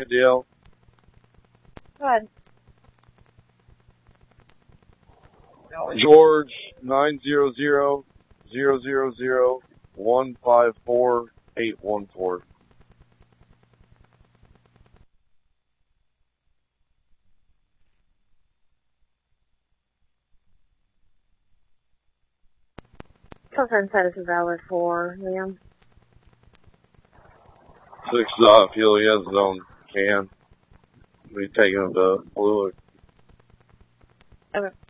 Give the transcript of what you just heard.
Good deal. Go ahead. George 900-000-154-814. Children status is valid for Liam. 6 fuel, he has his own can. He's taking him to fluid. Okay.